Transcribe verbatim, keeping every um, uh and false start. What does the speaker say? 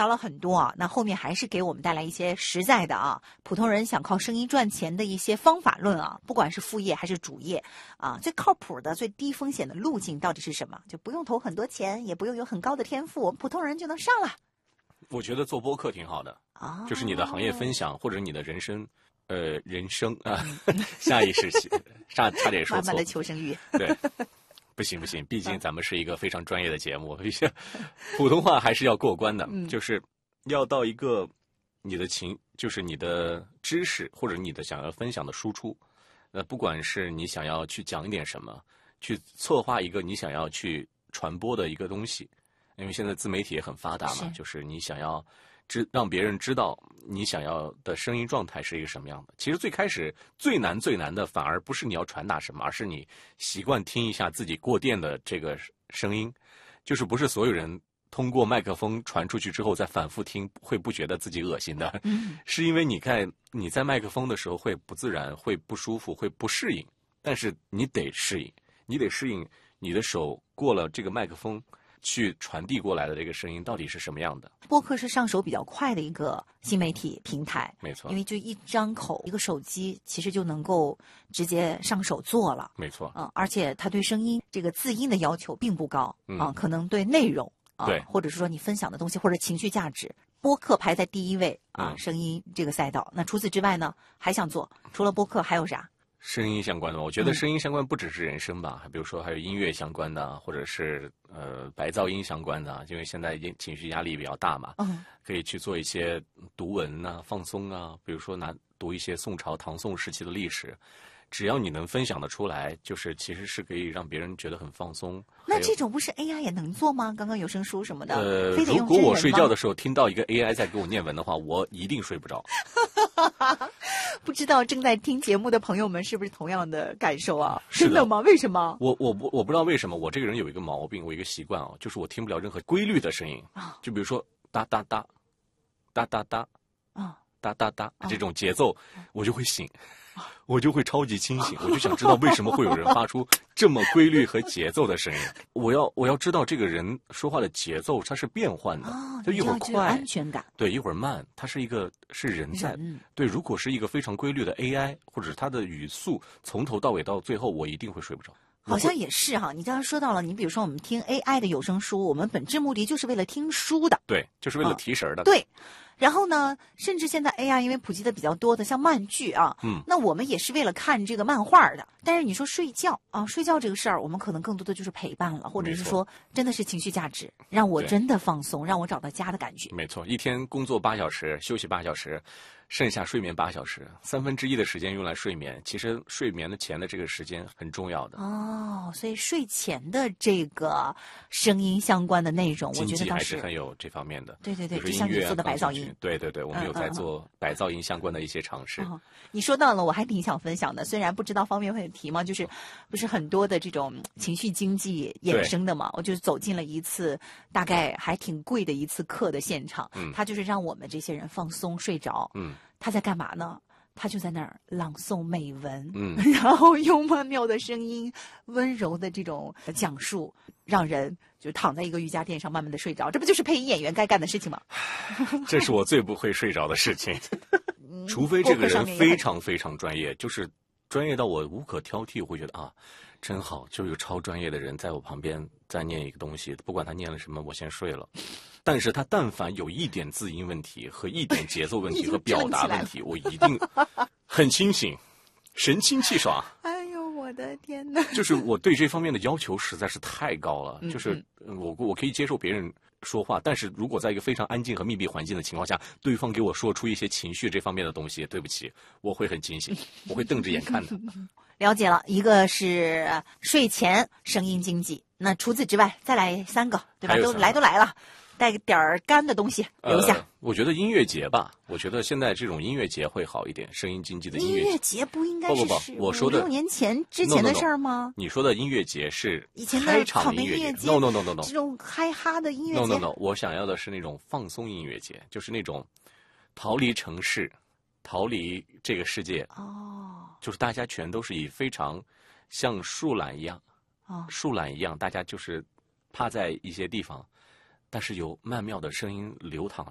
聊了很多啊，那后面还是给我们带来一些实在的啊，普通人想靠声音赚钱的一些方法论啊，不管是副业还是主业啊，最靠谱的、最低风险的路径到底是什么？就不用投很多钱，也不用有很高的天赋，我们普通人就能上了。 我觉得做播客挺好的啊，就是你的行业分享或者你的人生，呃，人生啊，下意识差差点说错， 满满的求生欲。 对。不行不行，毕竟咱们是一个非常专业的节目，普通话还是要过关的，嗯、就是要到一个你的情，就是你的知识或者你的想要分享的输出。那不管是你想要去讲一点什么，去策划一个你想要去传播的一个东西，因为现在自媒体也很发达嘛，是就是你想要知让别人知道你想要的声音状态是一个什么样的。其实最开始最难最难的反而不是你要传达什么，而是你习惯听一下自己过电的这个声音，就是不是所有人通过麦克风传出去之后再反复听会不觉得自己恶心的，嗯、是因为你看你在麦克风的时候会不自然，会不舒服，会不适应，但是你得适应，你得适应你的手过了这个麦克风去传递过来的这个声音到底是什么样的。 播客是上手比较快的一个新媒体平台， 没错， 因为就一张口一个手机其实就能够直接上手做了， 没错， 嗯，而且它对声音这个字音的要求并不高，嗯、啊，可能对内容啊， 对， 或者是说你分享的东西或者情绪价值，播客排在第一位啊，嗯、声音这个赛道。那除此之外呢，还想做？除了播客还有啥？ 声音相关的，我觉得声音相关不只是人声吧，嗯、比如说还有音乐相关的，或者是呃白噪音相关的，因为现在情绪压力比较大嘛，嗯，可以去做一些读文啊、放松啊，比如说拿读一些宋朝、唐宋时期的历史，只要你能分享得出来，就是其实是可以让别人觉得很放松。 那这种不是 A I 也能做吗？刚刚有声书什么的， 呃， 非得用如果我睡觉的时候听到一个 A I 在给我念文的话，我一定睡不着。 不知道正在听节目的朋友们是不是同样的感受啊？ 是的真的吗？为什么？ 我我不我不知道为什么，我这个人有一个毛病，我有一个习惯啊，就是我听不了任何规律的声音啊，就比如说哒哒哒，哒哒哒，啊，哒哒哒这种节奏，我就会醒。我就会超级清醒，我就想知道为什么会有人发出这么规律和节奏的声音。我要我要知道这个人说话的节奏它是变换的， 哦、 就一会儿快， 安全感， 对，一会儿慢，它是一个是人在人对。如果是一个非常规律的 A I 或者它的语速从头到尾到最后，我一定会睡不着。 好像也是哈，你刚刚说到了，你比如说我们听 A I 的有声书，我们本质目的就是为了听书的， 对，就是为了提神的， 哦、对。然后呢，甚至现在 A I 因为普及的比较多的，像漫剧啊，嗯，那我们也是为了看这个漫画的。但是你说睡觉啊，睡觉这个事儿，我们可能更多的就是陪伴了，或者是说真的是情绪价值，让我真的放松，让我找到家的感觉。 没错，一天工作八小时，休息八小时，剩下睡眠八小时，三分之一的时间用来睡眠。其实睡眠的前的这个时间很重要的哦，所以睡前的这个声音相关的内容，我觉得还是很有这方面的。 对对对， 就是像你做的白噪音。 对对对，我们有在做白噪音相关的一些尝试。 嗯嗯、你说到了，我还挺想分享的。虽然不知道方便会提吗？就是不是很多的这种情绪经济衍生的嘛？我就走进了一次大概还挺贵的一次课的现场，嗯，他就是让我们这些人放松睡着。嗯，他在干嘛呢？他就在那儿朗诵美文，嗯，然后用曼妙的声音、温柔的这种讲述，让人就躺在一个瑜伽垫上慢慢的睡着。这不就是配音演员该干的事情吗？ 这是我最不会睡着的事情，除非这个人非常非常专业，就是专业到我无可挑剔，我会觉得啊，真好，就有超专业的人在我旁边在念一个东西，不管他念了什么，我先睡了。但是他但凡有一点字音问题和一点节奏问题和表达问题，我一定很清醒，神清气爽。 哎呦，我的天哪！ 就是我对这方面的要求实在是太高了。就是我我可以接受别人说话，但是如果在一个非常安静和密闭环境的情况下，对方给我说出一些情绪这方面的东西，对不起，我会很惊醒，我会瞪着眼看的。 了解了，一个是睡前声音经济，那除此之外再来三个，对吧？都来都来了。带点儿干的东西留下、 呃。我觉得音乐节吧，我觉得现在这种音乐节会好一点，声音经济的音乐节。 音乐节不应该是不不不，我说的五六年前之前的事儿吗？ No, no, no, 你说的音乐节是以前的草莓音乐节 ？No no no no no， 这种嗨哈的音乐节。 No no no， 我想要的是那种放松音乐节，就是那种逃离城市、逃离这个世界。哦，就是大家全都是以非常像树懒一样，哦，树懒一样，大家就是趴在一些地方。但是有曼妙的声音流淌